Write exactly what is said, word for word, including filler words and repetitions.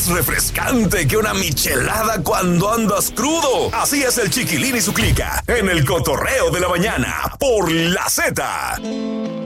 refrescante que una michelada cuando andas crudo. Así es el Chiquilín y su clica en el cotorreo de la mañana por La Z.